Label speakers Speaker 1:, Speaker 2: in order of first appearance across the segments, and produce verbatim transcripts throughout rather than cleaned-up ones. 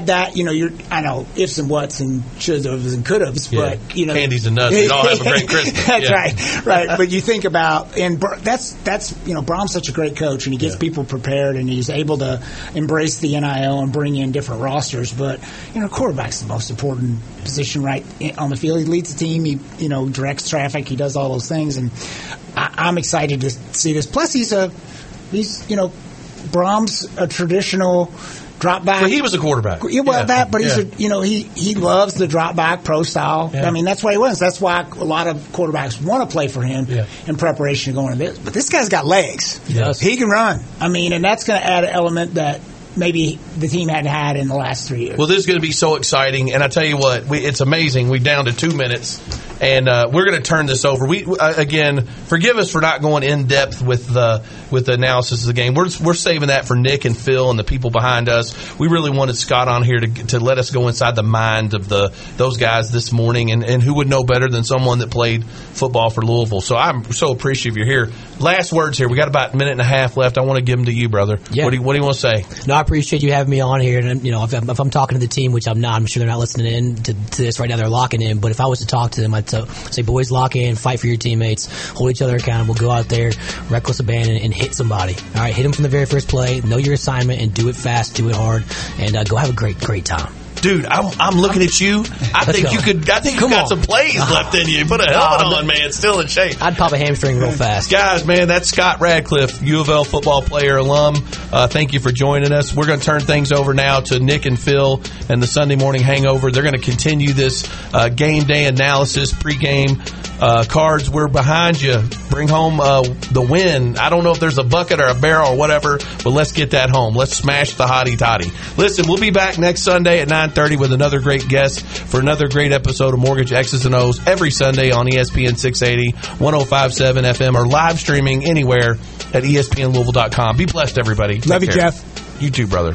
Speaker 1: that, you know, you're, I know ifs and whats and shoulds and could haves,
Speaker 2: yeah.
Speaker 1: but, you know.
Speaker 2: Candies and nuts. We'd all have a great Christmas.
Speaker 1: That's
Speaker 2: yeah.
Speaker 1: right. Right. But you think about, and that's, that's, you know, Brom's such a great coach, and he gets yeah. people prepared, and he's able to embrace the N I L and bring in different rosters. But, you know, quarterback's the most important position right on the field. He leads the team. He, you know, directs traffic. He does all those things. And I, I'm excited to see this. Plus, he's a, he's, you know, Brom's a traditional drop back.
Speaker 2: So he was a quarterback.
Speaker 1: Yeah, well,
Speaker 2: yeah.
Speaker 1: that, but he's
Speaker 2: yeah.
Speaker 1: a, you know, he, he loves the drop back pro style. Yeah. I mean, that's why he wins. That's why a lot of quarterbacks want to play for him yeah. in preparation to going to this. But this guy's got legs.
Speaker 2: He does.
Speaker 1: He can run. I mean, and that's going to add an element that maybe the team hadn't had in the last three years.
Speaker 2: Well, this is going to be so exciting, and I tell you what, we, it's amazing. We're down to two minutes, and uh, we're going to turn this over. We uh, again, forgive us for not going in depth with the with the analysis of the game. We're we're saving that for Nick and Phil and the people behind us. We really wanted Scott on here to to let us go inside the mind of the those guys this morning, and, and who would know better than someone that played football for Louisville. So I'm so appreciative you're here. Last words here. We got about a minute and a half left. I want to give them to you, brother. Yeah. What do you, what do you want to say?
Speaker 3: No, I appreciate you having me on here. And you know, if I'm, if I'm talking to the team, which I'm not, I'm sure they're not listening in to, to this right now. They're locking in. But if I was to talk to them, I'd t- say, boys, lock in, fight for your teammates, hold each other accountable, go out there, reckless abandon, and hit somebody. All right, hit them from the very first play. Know your assignment and do it fast, do it hard, and uh, go have a great, great time.
Speaker 2: Dude, I'm, I'm looking at you. I
Speaker 3: Let's
Speaker 2: think
Speaker 3: go.
Speaker 2: you could. I think you
Speaker 3: Come
Speaker 2: got
Speaker 3: on.
Speaker 2: some plays uh, left in you. Put a helmet uh, on, man. Still in shape.
Speaker 3: I'd pop a hamstring real fast.
Speaker 2: Guys, man, that's Scott Radcliffe, U of L football player, alum. Uh, thank you for joining us. We're going to turn things over now to Nick and Phil and the Sunday Morning Hangover. They're going to continue this uh, game day analysis, pregame uh, cards. We're behind you. Bring home uh, the win. I don't know if there's a bucket or a barrel or whatever, but let's get that home. Let's smash the hottie toddy. Listen, we'll be back next Sunday at nine thirty with another great guest for another great episode of Mortgage X's and O's every Sunday on E S P N six eighty, one oh five point seven F M, or live streaming anywhere at E S P N Louisville dot com. Be blessed, everybody. Take
Speaker 1: Love you,
Speaker 2: care.
Speaker 1: Jeff.
Speaker 2: You too, brother.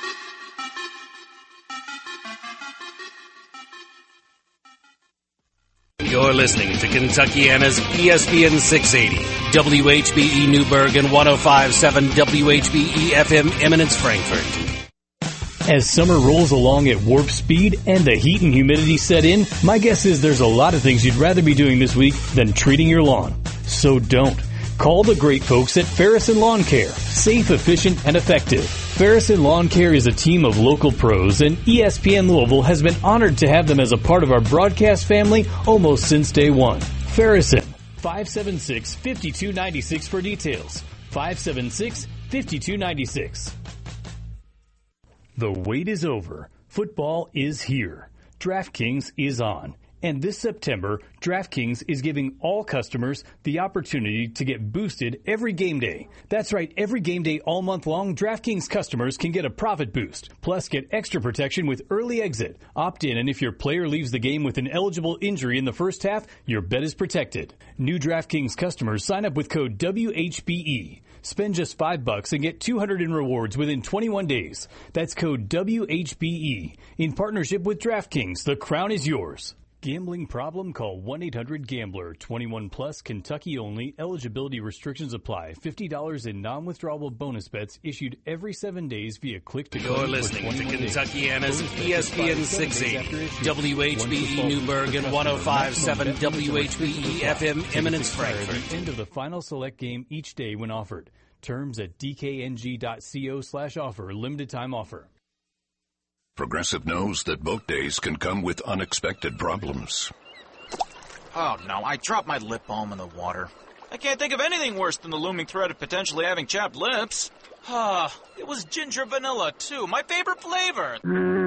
Speaker 4: You're listening to Kentuckiana's E S P N six eighty, W H B E Newburgh, and one oh five point seven W H B E F M Eminence Frankfort.
Speaker 5: As summer rolls along at warp speed and the heat and humidity set in, my guess is there's a lot of things you'd rather be doing this week than treating your lawn. So don't. Call the great folks at Ferris and Lawn Care. Safe, efficient, and effective. Ferris and Lawn Care is a team of local pros, and E S P N Louisville has been honored to have them as a part of our broadcast family almost since day one. Ferrison, five seven six, five two nine six for details. five seven six, five two nine six. The wait is over. Football is here. DraftKings is on. And this September, DraftKings is giving all customers the opportunity to get boosted every game day. That's right, every game day all month long, DraftKings customers can get a profit boost. Plus, get extra protection with early exit. Opt in, and if your player leaves the game with an eligible injury in the first half, your bet is protected. New DraftKings customers sign up with code W H B E. Spend just five bucks and get two hundred in rewards within twenty-one days. That's code W H B E. In partnership with DraftKings, the crown is yours. Gambling problem? Call one eight hundred gambler. twenty-one plus, Kentucky only. Eligibility restrictions apply. fifty dollars in non-withdrawable bonus bets issued every seven days via click to
Speaker 4: You're listening to Kentuckiana's E S P N six eighty, W H B E Newburgh, and one oh five point seven W H B E F M Eminence Frankfort.
Speaker 5: The end of the final select game each day when offered. Terms at dkng.co slash offer. Limited time offer.
Speaker 6: Progressive knows that boat days can come with unexpected problems.
Speaker 7: Oh, no, I dropped my lip balm in the water. I can't think of anything worse than the looming threat of potentially having chapped lips. Ah, it was ginger vanilla, too, my favorite flavor.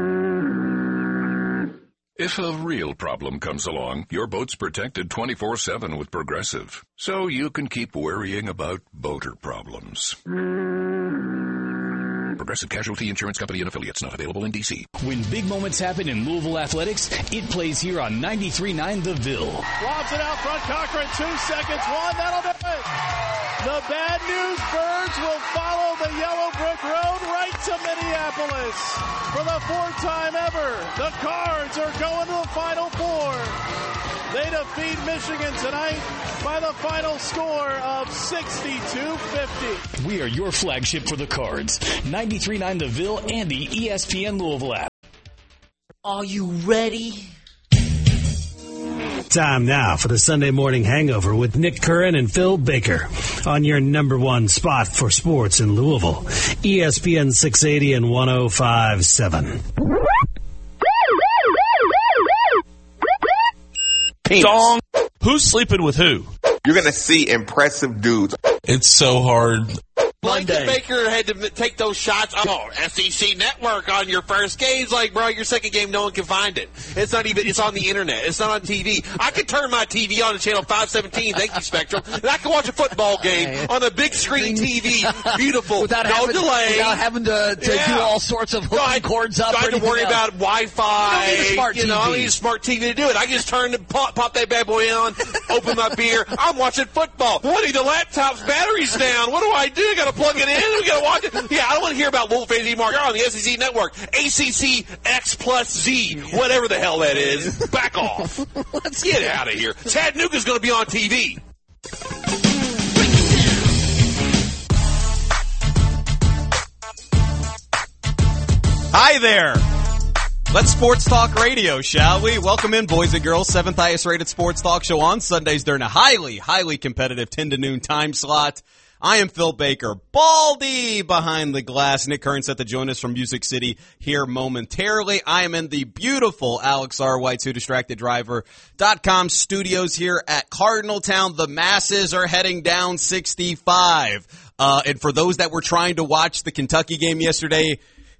Speaker 6: If a real problem comes along, your boat's protected twenty-four seven with Progressive, so you can keep worrying about boater problems. Progressive Casualty Insurance Company and Affiliates, not available in D C.
Speaker 5: When big moments happen in Louisville athletics, it plays here on ninety-three point nine The Ville.
Speaker 8: Lobs it out front, Cochran, two seconds, one, that'll do it. The bad news birds will follow the Yellow Brick Road right to Minneapolis. For the fourth time ever, the Cards are going to the Final Four. They defeat Michigan tonight by the final score of sixty-two fifty.
Speaker 5: We are your flagship for the Cards. ninety-three point nine The Ville and the E S P N Louisville app.
Speaker 9: Are you ready?
Speaker 10: Time now for the Sunday Morning Hangover with Nick Curran and Phil Baker on your number one spot for sports in Louisville, E S P N six eighty and one oh five point seven.
Speaker 2: Dong. Who's sleeping with who?
Speaker 11: You're going to see impressive dudes.
Speaker 2: It's so hard.
Speaker 12: Monday. Baker had to take those shots. Oh, S E C Network on your first game. It's like, bro, your second game, no one can find it. It's not even, it's on the internet. It's not on T V. I could turn my T V on to channel five seventeen, thank you, Spectrum, and I can watch a football game on a big screen T V. Beautiful.
Speaker 9: Without
Speaker 12: no
Speaker 9: having,
Speaker 12: delay.
Speaker 9: Without having to, to
Speaker 12: yeah.
Speaker 9: do all sorts of hooking cords up.
Speaker 12: Don't have to worry
Speaker 9: else.
Speaker 12: about Wi-Fi.
Speaker 9: You don't need a smart
Speaker 12: you
Speaker 9: T V.
Speaker 12: know, I don't need a smart T V to do it. I just turn and pop, pop that bad boy on, open my beer. I'm watching football. Woody, the laptop's battery's down. What do I do? Got to plug it in? We got to watch it? Yeah, I don't want to hear about Louisville Fans anymore. You're on the S E C Network. A C C X plus Z. Whatever the hell that is. Back off. Let's get out of here. Chattanooga's going to be on T V.
Speaker 13: Hi there. Let's sports talk radio, shall we? Welcome in, boys and girls. Seventh highest rated sports talk show on Sundays during a highly, highly competitive ten to noon time slot. I am Phil Baker, Baldy behind the glass. Nick Curran set to join us from Music City here momentarily. I am in the beautiful Alex R. White's Who Distracted Driver dot com studios here at Cardinal Town. The masses are heading down sixty-five. Uh, and for those that were trying to watch the Kentucky game yesterday,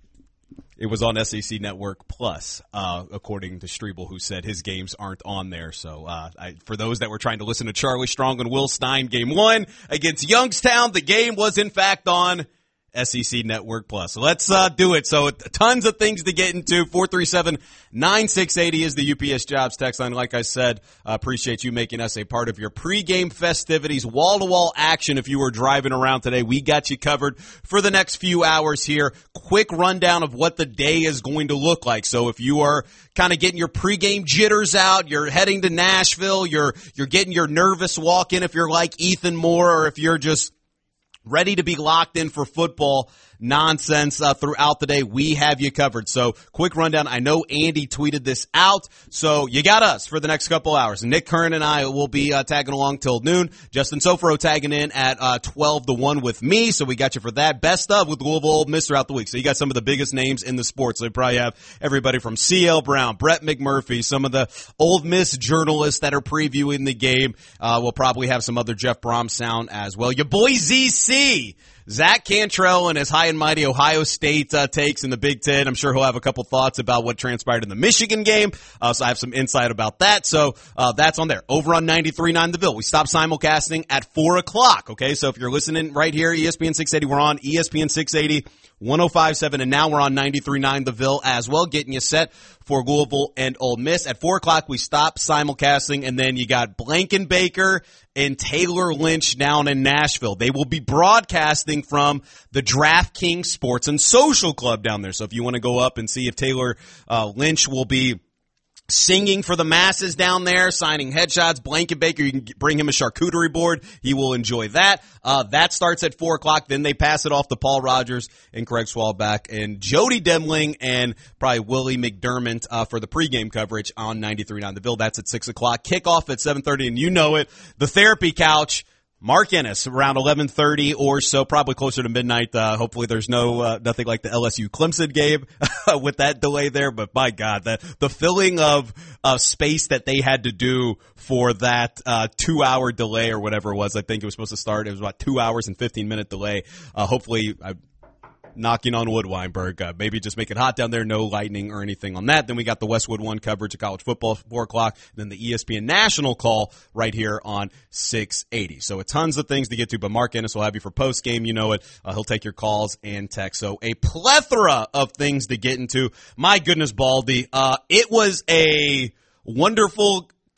Speaker 13: it was on S E C Network Plus, uh, according to Strebel, who said his games aren't on there. So uh, I, for those that were trying to listen to Charlie Strong and Will Stein, game one against Youngstown, the game was in fact on S E C Network Plus. So let's uh, do it. So tons of things to get into. four three seven, nine six eight zero is the U P S Jobs text line. Like I said, uh, appreciate you making us a part of your pregame festivities. Wall-to-wall action if you were driving around today. We got you covered for the next few hours here. Quick rundown of what the day is going to look like. So if you are kind of getting your pregame jitters out, you're heading to Nashville, you're you're getting your nervous walk in if you're like Ethan Moore, or if you're just ready to be locked in for football nonsense uh, throughout the day, we have you covered. So quick rundown. I know Andy tweeted this out, so you got us for the next couple hours. Nick Curran and I will be uh, tagging along till noon. Justin Sofro tagging in at uh, twelve to one with me, so we got you for that. Best of with Louisville Ole Miss throughout the week. So you got some of the biggest names in the sport. So you probably have everybody from C L Brown, Brett McMurphy, some of the Ole Miss journalists that are previewing the game. Uh, we'll probably have some other Jeff Brom sound as well. Your boy Z C, Zach Cantrell, and his high and mighty Ohio State uh, takes in the Big Ten. I'm sure he'll have a couple thoughts about what transpired in the Michigan game. Uh, so I have some insight about that. So uh, that's on there. Over on ninety-three point nine The Ville. We stop simulcasting at four o'clock. Okay, so if you're listening right here, E S P N six eighty, we're on E S P N six eighty, one oh five point seven, and now we're on ninety-three point nine The Ville as well, getting you set for Louisville and Ole Miss. At four o'clock, we stop simulcasting, and then you got Blankenbaker and Taylor Lynch down in Nashville. They will be broadcasting from the DraftKings Sports and Social Club down there. So if you want to go up and see if Taylor uh, Lynch will be singing for the masses down there, signing headshots, Blankenbaker, you can bring him a charcuterie board. He will enjoy that. Uh, that starts at four o'clock. Then they pass it off to Paul Rogers and Craig Swalback and Jody Demling and probably Willie McDermott uh, for the pregame coverage on ninety-three point nine The Ville. That's at six o'clock. Kickoff at seven thirty, and you know it, the Therapy Couch. Mark Ennis around eleven thirty or so, probably closer to midnight. Uh, hopefully there's no, uh, nothing like the L S U Clemson game with that delay there. But my God, the, the filling of, uh, space that they had to do for that, uh, two hour delay or whatever it was. I think it was supposed to start. It was about two hours and fifteen minute delay. Uh, hopefully I, knocking on wood, Weinberg. Uh, maybe just make it hot down there, no lightning or anything on that. Then we got the Westwood One coverage of college football at four o'clock. And then the E S P N National call right here on six eighty. So tons of things to get to, but Mark Ennis will have you for post game. You know it. Uh, he'll take your calls and texts. So a plethora of things to get into. My goodness, Baldy. Uh, it was a wonderful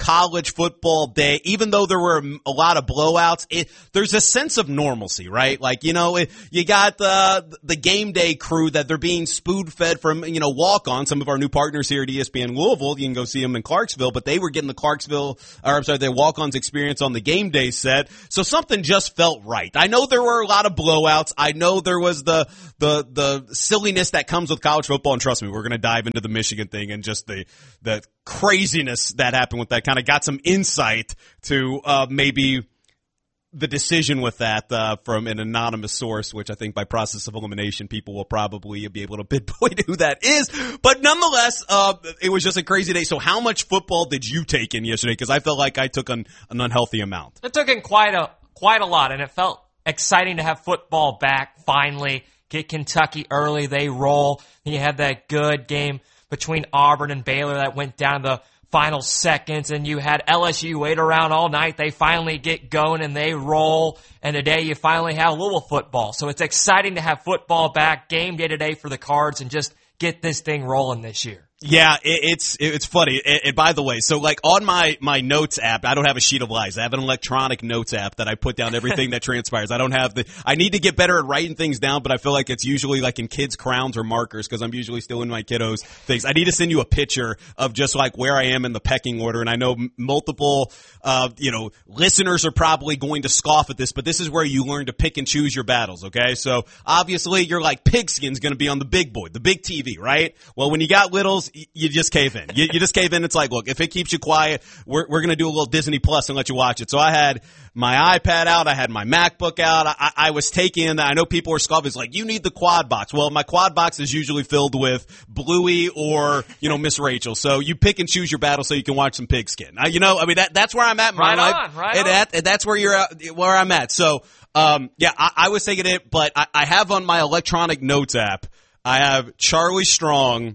Speaker 13: college football day, even though there were a lot of blowouts, it, there's a sense of normalcy, right? Like, you know, it, you got the the game day crew that they're being spoon-fed from, you know, walk-on. Some of our new partners here at E S P N Louisville, you can go see them in Clarksville, but they were getting the Clarksville, or I'm sorry, the walk-ons experience on the game day set. So something just felt right. I know there were a lot of blowouts. I know there was the the the silliness that comes with college football, and trust me, we're going to dive into the Michigan thing and just the the craziness that happened with that. Kind of got some insight to uh, maybe the decision with that uh, from an anonymous source, which I think by process of elimination, people will probably be able to pinpoint who that is. But nonetheless, uh, it was just a crazy day. So how much football did you take in yesterday? Because I felt like I took an, an unhealthy amount.
Speaker 14: I took in quite a quite a lot, and it felt exciting to have football back finally. Get Kentucky early, they roll. And you had that good game between Auburn and Baylor that went down to the final seconds, and you had L S U wait around all night. They finally get going and they roll, and today you finally have Louisville football. So it's exciting to have football back, game day today for the Cards, and just get this thing rolling this year.
Speaker 13: Yeah, it, it's it's funny. And, and by the way, so like on my, my notes app, I don't have a sheet of lies. I have an electronic notes app that I put down everything that transpires. I don't have the. I need to get better at writing things down, but I feel like it's usually like in kids' crowns or markers because I'm usually still in my kiddos' things. I need to send you a picture of just like where I am in the pecking order, and I know m- multiple uh you know listeners are probably going to scoff at this, but this is where you learn to pick and choose your battles. Okay, so obviously you're like Pigskin's going to be on the big boy, the big T V, right? Well, when you got littles, you just cave in. You, you just cave in. It's like, look, if it keeps you quiet, we're, we're going to do a little Disney Plus and let you watch it. So I had my iPad out. I had my MacBook out. I, I was taking, I know people are scoffing. It's like, you need the quad box. Well, my quad box is usually filled with Bluey or, you know, Miss Rachel. So you pick and choose your battle so you can watch some Pigskin. Uh, you know, I mean, that, that's where I'm at in my
Speaker 14: right
Speaker 13: life.
Speaker 14: On, right
Speaker 13: and
Speaker 14: on.
Speaker 13: At, and that's where you're at, where I'm at. So, um, yeah, I, I was taking it, but I, I have on my electronic notes app, I have Charlie Strong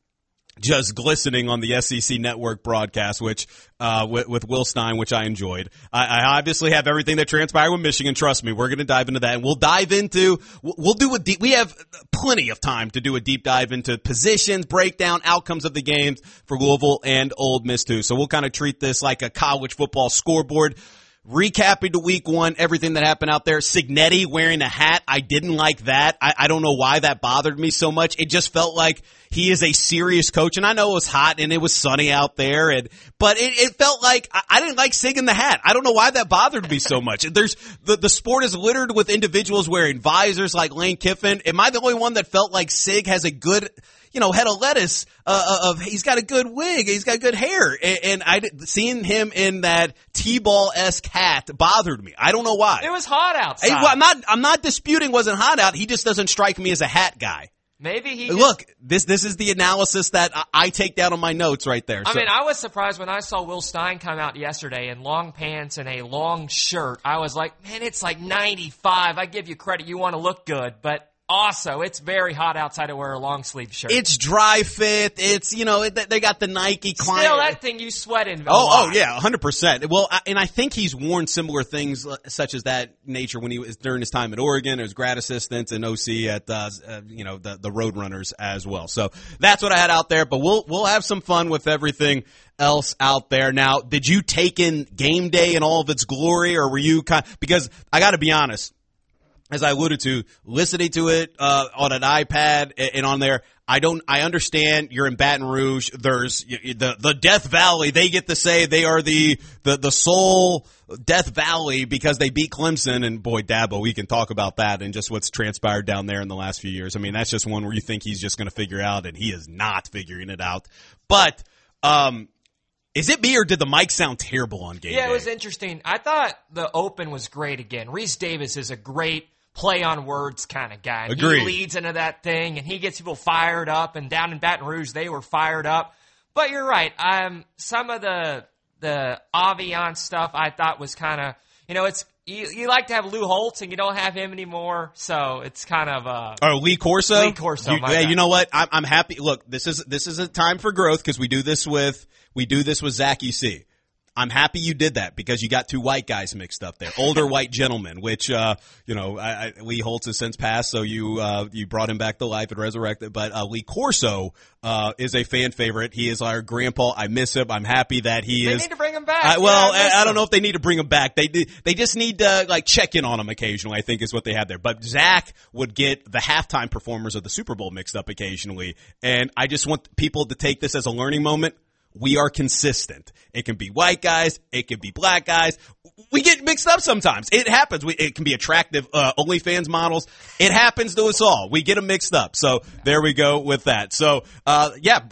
Speaker 13: just glistening on the S E C Network broadcast, which uh, with, with Will Stein, which I enjoyed. I, I obviously have everything that transpired with Michigan. Trust me, we're going to dive into that, and we'll dive into. We'll, we'll do a deep. We have plenty of time to do a deep dive into positions, breakdown, outcomes of the games for Louisville and Ole Miss too. So we'll kind of treat this like a college football scoreboard. Recapping to week one, everything that happened out there. Signetti wearing a hat. I didn't like that. I, I don't know why that bothered me so much. It just felt like he is a serious coach. And I know it was hot and it was sunny out there. And, but it, it felt like I, I didn't like Sig in the hat. I don't know why that bothered me so much. There's the, the sport is littered with individuals wearing visors like Lane Kiffin. Am I the only one that felt like Sig has a good, you know, head of lettuce, uh, of, he's got a good wig, he's got good hair, and, and I, seeing him in that T-ball-esque hat bothered me. I don't know why.
Speaker 14: It was hot outside.
Speaker 13: Hey, well, I'm not, I'm not disputing it wasn't hot out, he just doesn't strike me as a hat guy.
Speaker 14: Maybe he
Speaker 13: Look,
Speaker 14: just,
Speaker 13: this, this is the analysis that I, I take down on my notes right there.
Speaker 14: I
Speaker 13: so.
Speaker 14: mean, I was surprised when I saw Will Stein come out yesterday in long pants and a long shirt. I was like, man, it's like ninety-five. I give you credit, you want to look good, but also, it's very hot outside to wear a long sleeve shirt.
Speaker 13: It's dry fit. It's, you know, it, they got the Nike client.
Speaker 14: Still, that thing you sweat in.
Speaker 13: Oh, oh yeah, one hundred percent. Well, I, and I think he's worn similar things such as that nature when he was during his time at Oregon as grad assistant and O C at, uh, uh, you know, the, the Roadrunners as well. So that's what I had out there, but we'll, we'll have some fun with everything else out there. Now, did you take in game day in all of its glory, or were you kind of, because I got to be honest, as I alluded to, listening to it uh, on an iPad and on there, I don't. I understand you're in Baton Rouge. There's the the Death Valley. They get to say they are the the the sole Death Valley because they beat Clemson. And boy, Dabo, we can talk about that and just what's transpired down there in the last few years. I mean, that's just one where you think he's just going to figure out, and he is not figuring it out. But um, is it me or did the mic sound terrible on game
Speaker 14: Yeah,
Speaker 13: day?
Speaker 14: it was interesting. I thought the open was great again. Reese Davis is a great play on words kind of guy. And
Speaker 13: Agreed.
Speaker 14: He leads into that thing, and he gets people fired up. And down in Baton Rouge, they were fired up. But you're right. Um, some of the the Aviance stuff I thought was kind of, you know, it's you, you like to have Lou Holtz, and you don't have him anymore. So it's kind of uh,
Speaker 13: Oh, Lee Corso.
Speaker 14: Lee Corso.
Speaker 13: You,
Speaker 14: my
Speaker 13: yeah,
Speaker 14: bad.
Speaker 13: you know what? I'm, I'm happy. Look, this is this is a time for growth because we do this with we do this with Zach E C. I'm happy you did that because you got two white guys mixed up there, older white gentlemen, which uh, you know I, I, Lee Holtz has since passed, so you uh, you brought him back to life and resurrected. But uh, Lee Corso uh, is a fan favorite. He is our grandpa. I miss him. I'm happy that he
Speaker 14: they
Speaker 13: is.
Speaker 14: They need to bring him back.
Speaker 13: I, well,
Speaker 14: yeah, I,
Speaker 13: I, I don't know if they need to bring him back. They they just need to like check in on him occasionally. I think is what they had there. But Zach would get the halftime performers of the Super Bowl mixed up occasionally, and I just want people to take this as a learning moment. We are consistent. It can be white guys. It can be black guys. We get mixed up sometimes. It happens. We, it can be attractive uh, OnlyFans models. It happens to us all. We get them mixed up. So there we go with that. So, uh, yeah,